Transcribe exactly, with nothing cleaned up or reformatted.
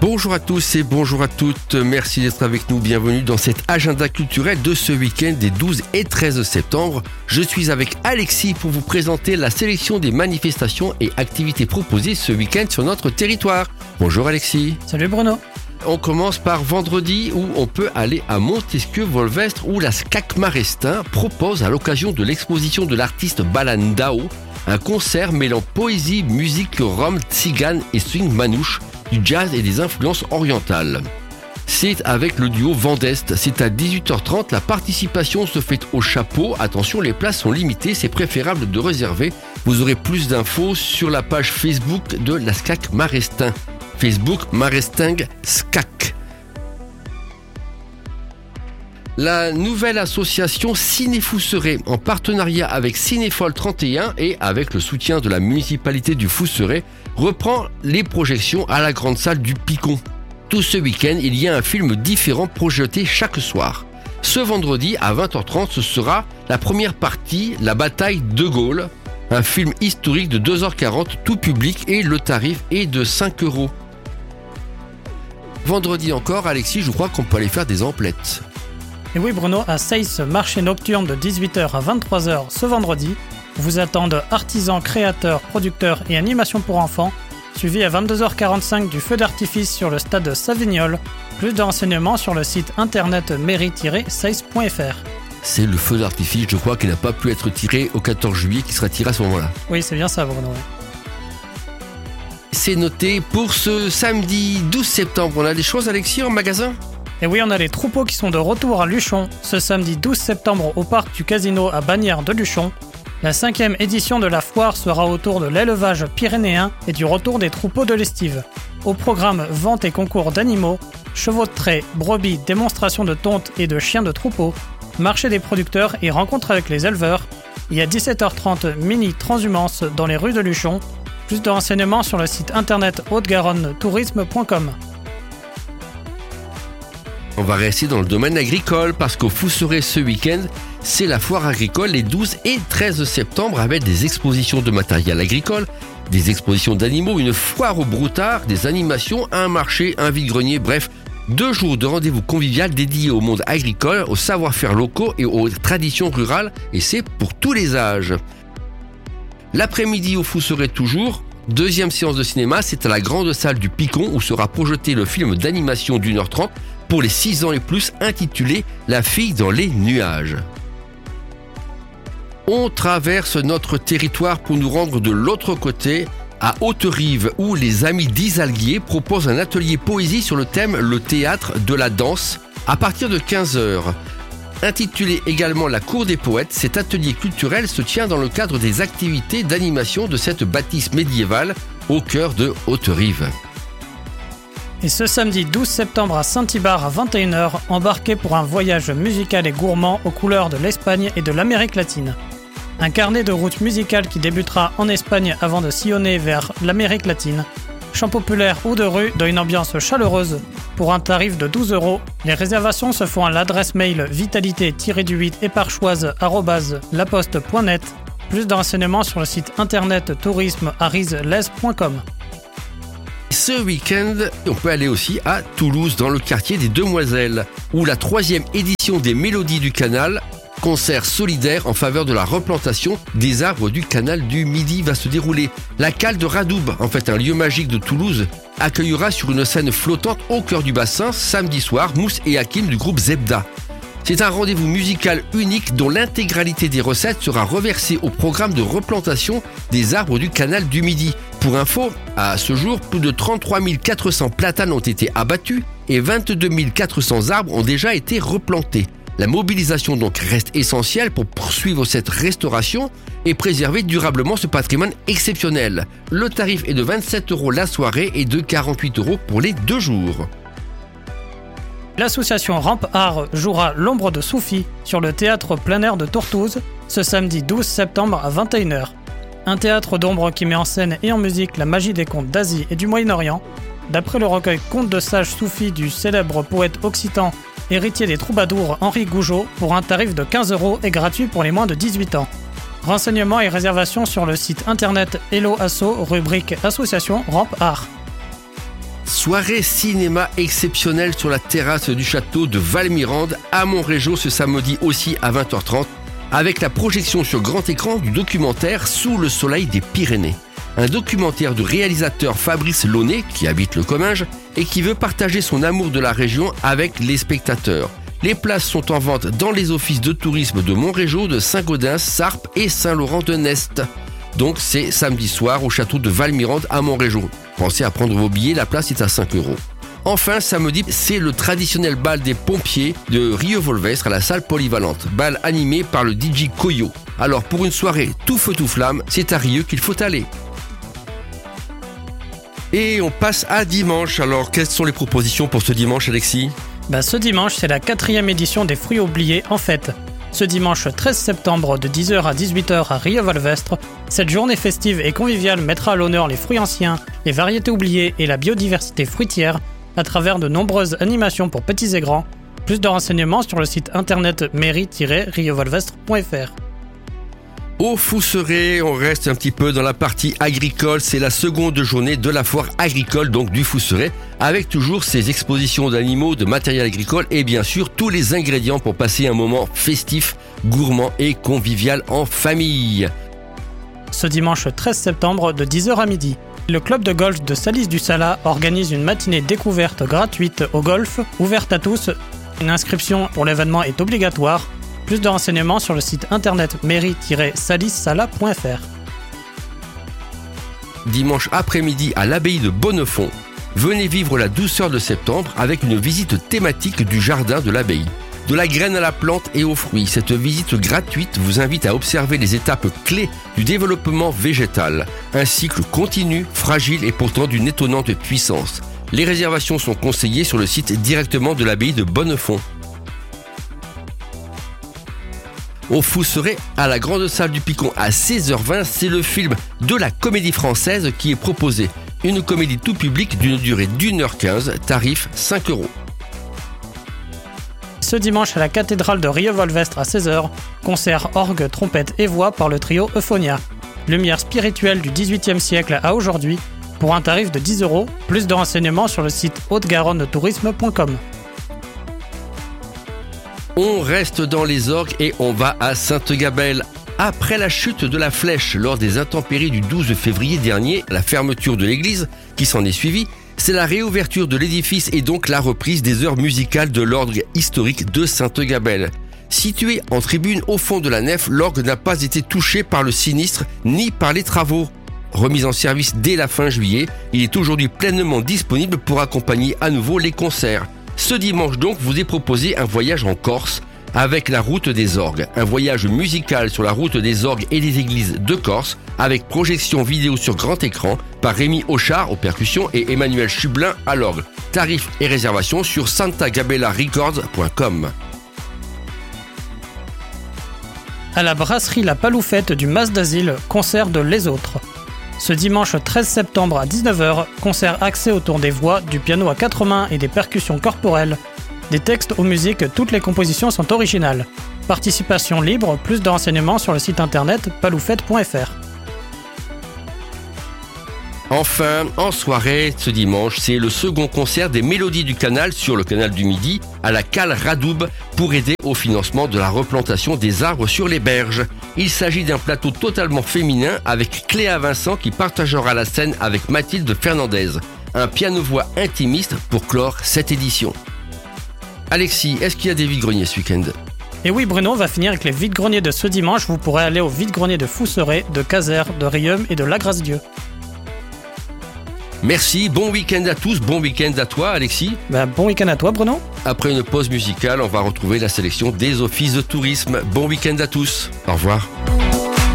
Bonjour à tous et bonjour à toutes, merci d'être avec nous, bienvenue dans cet agenda culturel de ce week-end des douze et treize septembre. Je suis avec Alexis pour vous présenter la sélection des manifestations et activités proposées ce week-end sur notre territoire. Bonjour Alexis. Salut Bruno. On commence par vendredi où on peut aller à Montesquieu-Volvestre où la S C A C Marestin propose à l'occasion de l'exposition de l'artiste Balan Dao un concert mêlant poésie, musique rome, tzigane et swing manouche, du jazz et des influences orientales. C'est avec le duo Vendeste, c'est à dix-huit heures trente, la participation se fait au chapeau. Attention, les places sont limitées, c'est préférable de réserver. Vous aurez plus d'infos sur la page Facebook de la S C A C Marestin. Facebook Maresting S C A C. La nouvelle association Ciné-Fousseret, en partenariat avec Cinéfolle trente et un et avec le soutien de la municipalité du Fousseret, reprend les projections à la grande salle du Picon. Tout ce week-end, il y a un film différent projeté chaque soir. Ce vendredi, à vingt heures trente, ce sera la première partie, La bataille de Gaulle, un film historique de deux heures quarante, tout public, et le tarif est de cinq euros. Vendredi encore, Alexis, je crois qu'on peut aller faire des emplettes. Et oui Bruno, à Seyss, marché nocturne de dix-huit heures à vingt-trois heures ce vendredi, vous attendent artisans, créateurs, producteurs et animations pour enfants, suivi à vingt-deux heures quarante-cinq du feu d'artifice sur le stade Savignol. Plus de renseignements sur le site internet mairie tiret seyss point f r. C'est le feu d'artifice, je crois, qui n'a pas pu être tiré au quatorze juillet, qui sera tiré à ce moment-là. Oui, c'est bien ça Bruno. C'est noté pour ce samedi douze septembre. On a des choses, Alexis, en magasin ? Et oui, on a les troupeaux qui sont de retour à Luchon, ce samedi douze septembre au parc du Casino à Bagnères de Luchon. La cinquième édition de la foire sera autour de l'élevage pyrénéen et du retour des troupeaux de l'estive. Au programme vente et concours d'animaux, chevaux de trait, brebis, démonstration de tonte et de chiens de troupeau, marché des producteurs et rencontre avec les éleveurs. Il y a dix-sept heures trente mini transhumance dans les rues de Luchon. Plus de renseignements sur le site internet haute-garonne tourisme point com. On va rester dans le domaine agricole parce qu'au Fousseret ce week-end, c'est la foire agricole les douze et treize septembre avec des expositions de matériel agricole, des expositions d'animaux, une foire au broutard, des animations, un marché, un vide-grenier, bref, deux jours de rendez-vous convivial dédiés au monde agricole, aux savoir-faire locaux et aux traditions rurales, et c'est pour tous les âges. L'après-midi au Fousseret toujours, deuxième séance de cinéma, c'est à la grande salle du Picon où sera projeté le film d'animation d'une heure trente pour les six ans et plus intitulé La fille dans les nuages. On traverse notre territoire pour nous rendre de l'autre côté, à Haute-Rive, où les amis d'Isalguier proposent un atelier poésie sur le thème Le théâtre de la danse à partir de quinze heures. Intitulé également La Cour des Poètes, cet atelier culturel se tient dans le cadre des activités d'animation de cette bâtisse médiévale au cœur de Haute-Rive. Et ce samedi douze septembre à Saint-Ibard à vingt et une heures, embarquez pour un voyage musical et gourmand aux couleurs de l'Espagne et de l'Amérique latine. Un carnet de route musicale qui débutera en Espagne avant de sillonner vers l'Amérique latine. Chant populaire ou de rue dans une ambiance chaleureuse pour un tarif de douze euros. Les réservations se font à l'adresse mail vitalité du huit éparchoise arobase laposte point net. Plus de renseignements sur le site internet tourisme arislez point com. Ce week-end, on peut aller aussi à Toulouse, dans le quartier des Demoiselles, où la troisième édition des Mélodies du Canal, concert solidaire en faveur de la replantation des arbres du canal du Midi, va se dérouler. La cale de Radoub, en fait un lieu magique de Toulouse, accueillera sur une scène flottante au cœur du bassin, samedi soir, Mousse et Hakim du groupe Zebda. C'est un rendez-vous musical unique dont l'intégralité des recettes sera reversée au programme de replantation des arbres du canal du Midi. Pour info, à ce jour, plus de trente-trois mille quatre cents platanes ont été abattus et vingt-deux mille quatre cents arbres ont déjà été replantés. La mobilisation donc reste essentielle pour poursuivre cette restauration et préserver durablement ce patrimoine exceptionnel. Le tarif est de vingt-sept euros la soirée et de quarante-huit euros pour les deux jours. L'association Ramp Art jouera L'ombre de Soufi sur le théâtre plein air de Tortouse ce samedi douze septembre à vingt et une heures. Un théâtre d'ombre qui met en scène et en musique la magie des contes d'Asie et du Moyen-Orient. D'après le recueil Contes de sages soufis du célèbre poète occitan, héritier des troubadours Henri Gougeot, pour un tarif de quinze euros et gratuit pour les moins de dix-huit ans. Renseignements et réservations sur le site internet Hello Asso, rubrique Association Ramp Art. Soirée cinéma exceptionnelle sur la terrasse du château de Valmirande à Montrégeau ce samedi aussi à vingt heures trente avec la projection sur grand écran du documentaire Sous le soleil des Pyrénées. Un documentaire du réalisateur Fabrice Launay, qui habite le Comminges, et qui veut partager son amour de la région avec les spectateurs. Les places sont en vente dans les offices de tourisme de Montrégeau, de Saint-Gaudens, Sarp et Saint-Laurent-de-Nest. Donc c'est samedi soir au château de Valmirande à Montrégeau. Pensez à prendre vos billets, la place est à cinq euros. Enfin, samedi, c'est le traditionnel bal des pompiers de Rieux-Volvestre à la salle polyvalente. Bal animé par le D J Koyo. Alors pour une soirée tout feu tout flamme, c'est à Rieux qu'il faut aller. Et on passe à dimanche. Alors, quelles sont les propositions pour ce dimanche, Alexis ? Bah, ce dimanche, c'est la quatrième édition des Fruits oubliés en fête. Ce dimanche treize septembre de dix heures à dix-huit heures à Rieux-Volvestre, cette journée festive et conviviale mettra à l'honneur les fruits anciens, les variétés oubliées et la biodiversité fruitière à travers de nombreuses animations pour petits et grands. Plus de renseignements sur le site internet mairie tiret rieux-volvestre point f r. Au Fousseret, on reste un petit peu dans la partie agricole. C'est la seconde journée de la foire agricole, donc du Fousseret, avec toujours ses expositions d'animaux, de matériel agricole et bien sûr tous les ingrédients pour passer un moment festif, gourmand et convivial en famille. Ce dimanche treize septembre de dix heures à midi, le club de golf de Salis-du-Salat organise une matinée découverte gratuite au golf, ouverte à tous. Une inscription pour l'événement est obligatoire. Plus de renseignements sur le site internet mairie tiret salis-salat point f r. Dimanche après-midi à l'abbaye de Bonnefond, venez vivre la douceur de septembre avec une visite thématique du jardin de l'abbaye. De la graine à la plante et aux fruits, cette visite gratuite vous invite à observer les étapes clés du développement végétal. Un cycle continu, fragile et pourtant d'une étonnante puissance. Les réservations sont conseillées sur le site directement de l'abbaye de Bonnefond. Au Fousseret, à la grande salle du Picon à seize heures vingt, c'est le film de la Comédie Française qui est proposé. Une comédie tout public d'une durée d'une heure quinze, tarif cinq euros. Ce dimanche à la cathédrale de Rieux-Volvestre à seize heures, concert orgue, trompette et voix par le trio Euphonia. Lumière spirituelle du dix-huitième siècle à aujourd'hui, pour un tarif de dix euros. Plus de renseignements sur le site haute garonne tourisme point com. On reste dans les orgues et on va à Sainte-Gabelle. Après la chute de la flèche lors des intempéries du douze février dernier, la fermeture de l'église qui s'en est suivie, c'est la réouverture de l'édifice et donc la reprise des heures musicales de l'orgue historique de Sainte-Gabelle. Situé en tribune au fond de la nef, l'orgue n'a pas été touché par le sinistre ni par les travaux. Remis en service dès la fin juillet, il est aujourd'hui pleinement disponible pour accompagner à nouveau les concerts. Ce dimanche donc, vous est proposé un voyage en Corse avec la route des orgues. Un voyage musical sur la route des orgues et des églises de Corse avec projection vidéo sur grand écran par Rémi Auchard aux percussions et Emmanuel Chublin à l'orgue. Tarifs et réservations sur santa gabella records point com. À la brasserie La Paloufette du Mas d'Asile, concert de Les Autres. Ce dimanche treize septembre à dix-neuf heures, concert axé autour des voix, du piano à quatre mains et des percussions corporelles. Des textes aux musiques, toutes les compositions sont originales. Participation libre, plus de renseignements sur le site internet paloufette point f r. Enfin, en soirée, ce dimanche, c'est le second concert des Mélodies du Canal sur le canal du Midi à la cale Radoub pour aider au financement de la replantation des arbres sur les berges. Il s'agit d'un plateau totalement féminin avec Cléa Vincent qui partagera la scène avec Mathilde Fernandez. Un piano-voix intimiste pour clore cette édition. Alexis, est-ce qu'il y a des vide-greniers ce week-end ? Et oui, Bruno, on va finir avec les vide-greniers de ce dimanche. Vous pourrez aller au vide-grenier de Fousseret, de Caser, de Riom et de La Grace-Dieu. Merci, bon week-end à tous, bon week-end à toi Alexis. Ben, bon week-end à toi Bruno. Après une pause musicale, on va retrouver la sélection des offices de tourisme. Bon week-end à tous, au revoir.